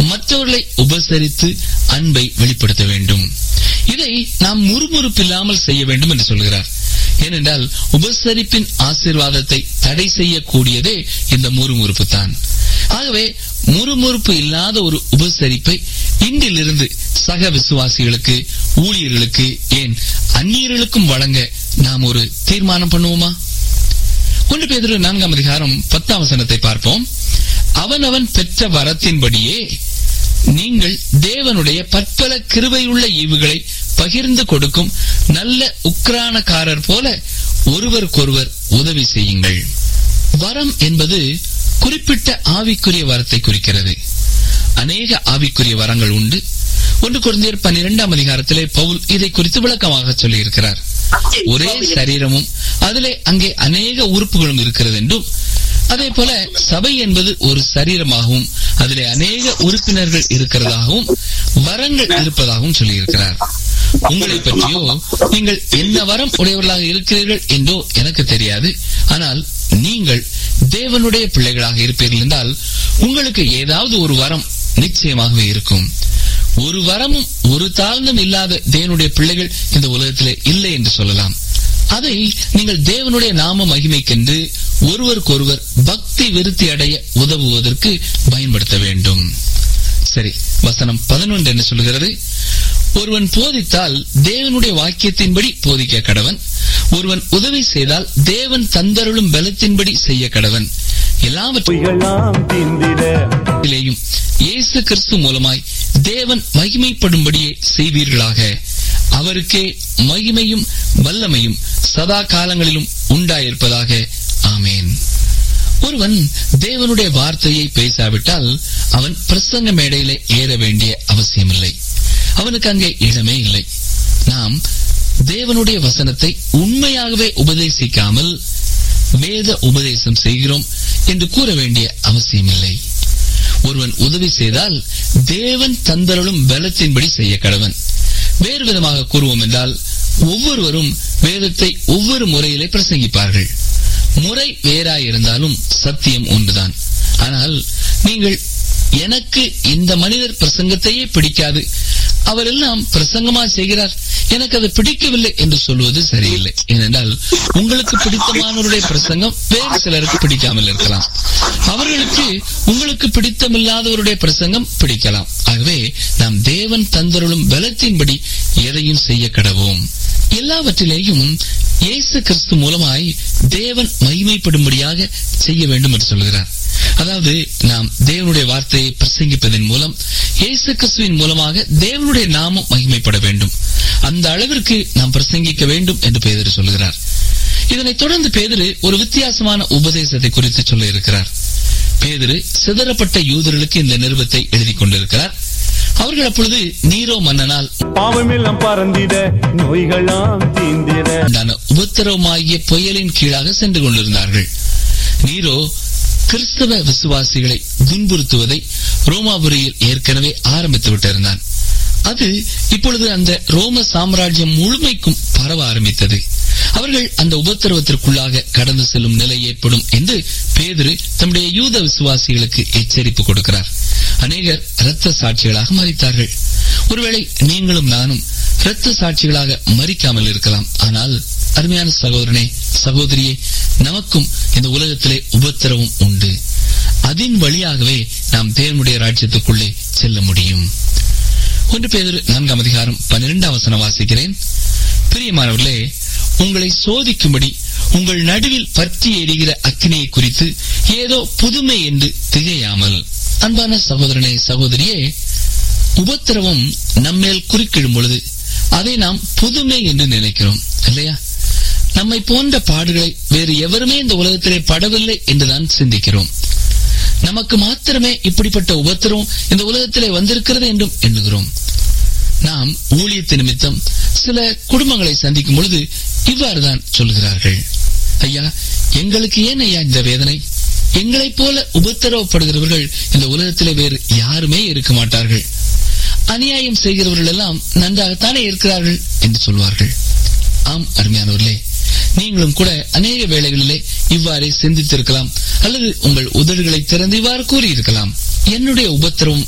மற்றவர்களை உபசரித்து அன்பை வெளிப்படுத்த வேண்டும். இதை நாம் முறுமுறுப்பில்லாமல் செய்ய வேண்டும் என்று சொல்கிறார். ஏனென்றால் உபசரிப்பின் ஆசீர்வாதத்தை தடை செய்யக்கூடியதே இந்த முறுமுறுப்பு தான். ஆகவே முறுமுறுப்பு இல்லாத ஒரு உபசரிப்பை இன்றிலிருந்து சக விசுவாசிகளுக்கு, ஊழியர்களுக்கு, ஏன் அந்நியர்களுக்கும் வழங்க நாம் ஒரு தீர்மானம் பண்ணுவோமா? 1 பேதுரு 4:10 பார்ப்போம். அவனவன் பெற்ற வரத்தின்படியே நீங்கள் தேவனுடைய பற்பல கிருபையுள்ள ஈவுகளை பகிர்ந்து கொடுக்கும் நல்ல உக்ரானக்காரர் போல ஒருவருக்கொருவர் உதவி செய்யுங்கள். வரம் என்பது குறிப்பிட்ட ஆவிக்குரிய வரத்தை குறிக்கிறது. அநேக ஆவிக்குரிய வரங்கள் உண்டு. 1 கொரிந்தியர் 12 பவுல் இதை குறித்து விளக்கமாக சொல்லியிருக்கிறார். ஒரே சரீரமும் அதிலே அங்கே அநேக உறுப்புகளும் இருக்கிறது என்றும், அதே போல சபை என்பது ஒரு சரீரமாகவும் அதிலே அநேக உறுப்பினர்கள் இருக்கிறதாகவும் வரங்கள் இருப்பதாகவும் சொல்லியிருக்கிறார். உங்களை பற்றியோ நீங்கள் என்ன வரம் உடையவர்களாக இருக்கிறீர்கள் என்றோ எனக்கு தெரியாது. ஆனால் நீங்கள் தேவனுடைய பிள்ளைகளாக இருப்பீர்கள் என்றால் உங்களுக்கு ஏதாவது ஒரு வரம் நிச்சயமாகவே இருக்கும். ஒரு வரமும் ஒரு தாழ்ந்தும் இல்லாத தேவனுடைய பிள்ளைகள் இந்த உலகத்திலே இல்லை என்று சொல்லலாம். அதை நீங்கள் தேவனுடைய நாம மகிமைக்கென்று ஒருவருக்கொருவர் பக்தி விருத்தி அடைய உதவுவதற்கு பயன்படுத்த வேண்டும். சரி, வசனம் 11 என்ன சொல்கிறது? ஒருவன் போதித்தால் தேவனுடைய வாக்கியத்தின்படி போதிக்க கடவன். ஒருவன் உதவி செய்தால் தேவன் தந்தருளும் பலத்தின்படி செய்ய கடவன். எல்லாவற்றையும் இயேசு கிறிஸ்து மூலமாய் தேவன் மகிமைப்படும்படியே செய்வீர்களாக. அவருக்கே மகிமையும் வல்லமையும் சதா காலங்களிலும் உண்டாயிருப்பதாக. ஆமேன். ஒருவன் தேவனுடைய வார்த்தையை பேசாவிட்டால் அவன் பிரசங்க மேடையிலே ஏற வேண்டிய அவசியமில்லை. அவனுக்கு அங்கே இடமே இல்லை. நாம் தேவனுடைய வசனத்தை உண்மையாகவே உபதேசிக்காமல் வேத உபதேசம் செய்கிறோம் என்று கூற வேண்டிய அவசியமில்லை. ஒருவன் உதவி செய்தால் தேவன் தந்தருளும் பலத்தின்படி செய்ய கடவன். வேறு விதமாக கூறுவோம் என்றால், ஒவ்வொருவரும் வேதத்தை ஒவ்வொரு முறையிலே பிரசங்கிப்பார்கள். முறை வேறாயிருந்தாலும் சத்தியம் ஒன்றுதான். ஆனால் நீங்கள் எனக்கு இந்த மனிதர் பிரசங்கத்தையே பிடிக்காது, அவரெல்லாம் பிரசங்கமா செய்கிறார், எனக்கு அது பிடிக்கவில்லை என்று சொல்வது சரியில்லை. ஏனென்றால் உங்களுக்கு பிடித்தமானவருடைய பிரசங்கம் வேறு சிலருக்கு பிடிக்காமல் இருக்கலாம். அவர்களுக்கு உங்களுக்கு பிடித்தமில்லாதவருடைய பிரசங்கம் பிடிக்கலாம். ஆகவே நாம் தேவன் தந்தருளும் பலத்தின்படி எதையும் செய்ய கடவோம். எல்லாவற்றிலேயும் இயேசு கிறிஸ்து மூலமாய் தேவன் மகிமைப்படும்படியாக செய்ய வேண்டும் என்று சொல்கிறார். அதாவது நாம் தேவனுடைய வார்த்தையை பிரசங்கிப்பதன் மூலம் இயேசு கிறிஸ்துவின் மூலமாக தேவனுடைய நாமம் மகிமைப்பட வேண்டும். அந்த அளவிற்கு நாம் பிரசங்கிக்க வேண்டும் என்று பேதுரு சொல்கிறார். இதனைத் தொடர்ந்து பேதுரு ஒரு வித்தியாசமான உபதேசத்தை குறித்து சொல்ல இருக்கிறார். பேதுரு சிதறப்பட்ட யூதர்களுக்கு இந்த நிருபத்தை எழுதி கொண்டிருக்கிறார். அவர்கள் அப்பொழுது நீரோ மன்னனால் பாவமெல்லாம் பறந்திட நோய்களாம் தீந்திட உபத்திரவமாகிய புயலின் கீழாக சென்று கொண்டிருந்தார்கள். நீரோ கிறிஸ்தவ விசுவாசிகளை துன்புறுத்துவதை ரோமாபுரியில் ஏற்கனவே ஆரம்பித்து விட்டிருந்தான். அது இப்பொழுது அந்த ரோம சாம்ராஜ்யம் முழுமைக்கும் பரவ ஆரம்பித்தது. அவர்கள் அந்த உபத்திரவத்திற்குள்ளாக கடந்து செல்லும் நிலை ஏற்படும் என்று பேதுரு தம்முடைய யூத விசுவாசிகளுக்கு எச்சரிப்பு கொடுக்கிறார். அநேகர் இரத்த சாட்சிகளாக மரித்தார்கள். ஒருவேளை நீங்களும் நானும் இரத்த சாட்சிகளாக மரிக்காமல் இருக்கலாம். ஆனால் அருமையான சகோதரனே, சகோதரியே, நமக்கும் இந்த உலகத்திலே உபத்திரவம் உண்டு. அதன் வழியாகவே நாம் தேவனுடைய ராஜ்யத்துக்குள்ளே செல்ல முடியும். 1 பேதுரு 4:12 வாசிக்கிறேன். பிரியமானவர்களே, உங்களை சோதிக்கும்படி உங்கள் நடுவில் பற்றி எரிகிற அக்கினியை குறித்து ஏதோ புதுமை என்று திகையாமல். அன்பான சகோதரனே, சகோதரியே, உபத்திரவம் நம்மேல் குறுக்கிடும் பொழுது அதை நாம் புதுமை என்று நினைக்கிறோம் இல்லையா? நம்மை போன்ற பாடுகளை வேறு எவருமே இந்த உலகத்திலே படவில்லை என்றுதான் சிந்திக்கிறோம். நமக்கு மாத்திரமே இப்படிப்பட்ட உபத்திரவம் இந்த உலகத்திலே வந்திருக்கிறது என்றும் எண்ணுகிறோம். நாம் ஊழியத்து நிமித்தம் சில குடும்பங்களை சந்திக்கும் பொழுது இவ்வாறுதான் சொல்கிறார்கள், ஐயா, எங்களுக்கு ஏன் ஐயா இந்த வேதனை? எங்களைப் போல உபத்திரவப்படுகிறவர்கள் இந்த உலகத்திலே வேறு யாருமே இருக்க மாட்டார்கள். அநியாயம் செய்கிறவர்கள் எல்லாம் நன்றாகத்தானே இருக்கிறார்கள் என்று சொல்வார்கள். ஆம் அருமையானவர்களே, நீங்களும் கூட அநேக வேளைகளிலே இவ்வாறே சிந்தித்திருக்கலாம், அல்லது உங்கள் உதடுகளை திறந்து இவ்வாறு கூறியிருக்கலாம், என்னுடைய உபத்திரவம்